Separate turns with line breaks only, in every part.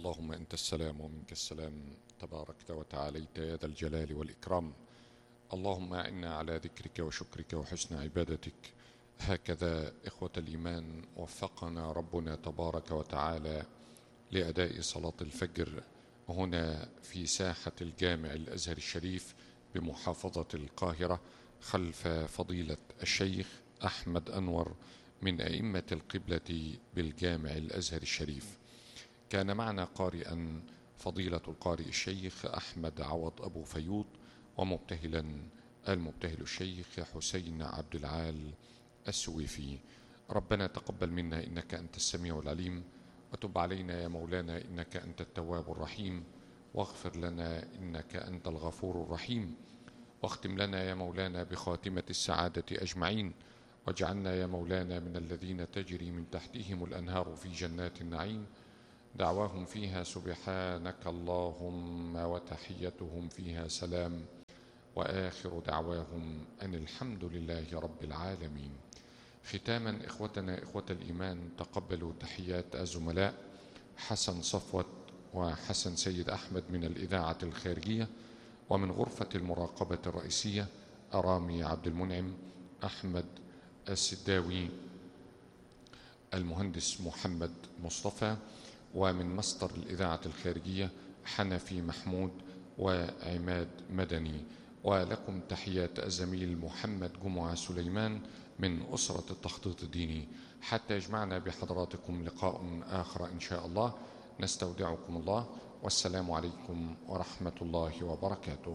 اللهم أنت السلام ومنك السلام، تباركت وتعاليت يا ذا الجلال والإكرام. اللهم أعنا على ذكرك وشكرك وحسن عبادتك. هكذا إخوة الإيمان وفقنا ربنا تبارك وتعالى لأداء صلاة الفجر هنا في ساحة الجامع الأزهر الشريف بمحافظة القاهرة خلف فضيلة الشيخ أحمد أنور من أئمة القبلة بالجامع الأزهر الشريف. كان معنا قارئا فضيلة القارئ الشيخ أحمد عوض أبو فيوض، ومبتهلا المبتهل الشيخ حسين عبد العال السويفي. ربنا تقبل منا إنك أنت السميع العليم، وتب علينا يا مولانا إنك أنت التواب الرحيم، واغفر لنا إنك أنت الغفور الرحيم، واختم لنا يا مولانا بخاتمة السعادة أجمعين، واجعلنا يا مولانا من الذين تجري من تحتهم الأنهار في جنات النعيم، دعواهم فيها سبحانك اللهم وتحيتهم فيها سلام، وآخر دعواهم أن الحمد لله رب العالمين. ختاما إخوتنا إخوة الإيمان، تقبلوا تحيات الزملاء حسن صفوت وحسن سيد أحمد من الإذاعة الخارجية، ومن غرفة المراقبة الرئيسية أرامي عبد المنعم، أحمد السداوي، المهندس محمد مصطفى، ومن مصدر الإذاعة الخارجية حنفي محمود وعماد مدني. ولكم تحيات الزميل محمد جمعة سليمان من أسرة التخطيط الديني. حتى يجمعنا بحضراتكم لقاء آخر إن شاء الله، نستودعكم الله، والسلام عليكم ورحمة الله وبركاته.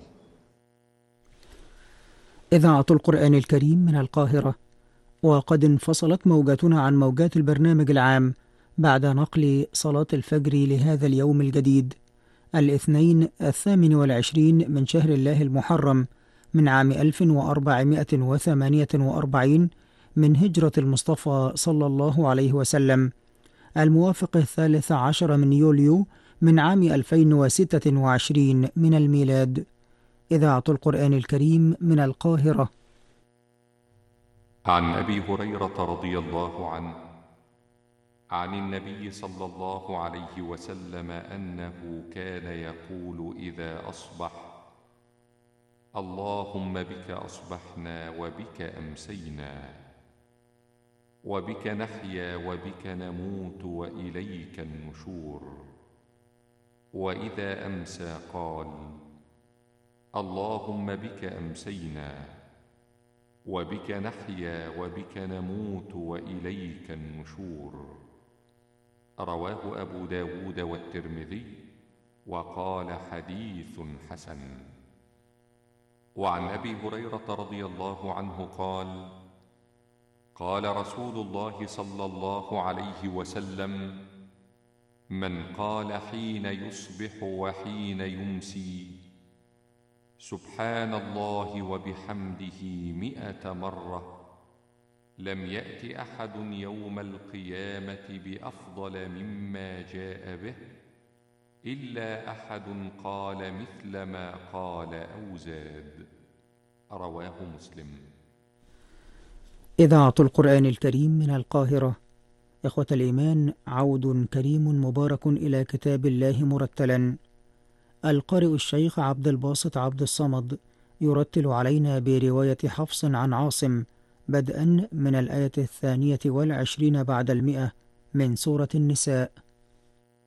إذاعة القرآن الكريم من القاهرة. وقد انفصلت موجاتنا عن موجات البرنامج العام بعد نقل صلاة الفجر لهذا اليوم الجديد، الاثنين 28 من شهر الله المحرم من عام 1448 من هجرة المصطفى صلى الله عليه وسلم، الموافق 13 من يوليو من عام 2026 من الميلاد. إذاعة القرآن الكريم من القاهرة.
عن أبي هريرة رضي الله عنه عن النبي صلى الله عليه وسلم أنه كان يقول إذا أصبح: اللهم بك أصبحنا وبك أمسينا وبك نحيا وبك نموت وإليك النشور. وإذا أمسى قال: اللهم بك أمسينا وبك نحيا وبك نموت وإليك النشور. رواه أبو داود والترمذي، وقال حديث حسن. وعن أبي هريرة رضي الله عنه قال: قال رسول الله صلى الله عليه وسلم: من قال حين يصبح وحين يمسي سبحان الله وبحمده 100 مرة، لم يأت أحد يوم القيامة بأفضل مما جاء به إلا أحد قال مثل ما قال أو زاد. رواه مسلم.
إذاعة القرآن الكريم من القاهرة. إخوة الإيمان، عود كريم مبارك إلى كتاب الله مرتلا. القارئ الشيخ عبد الباسط عبد الصمد يرتل علينا برواية حفص عن عاصم بدءا من الآية 22 بعد 100 من سورة النساء.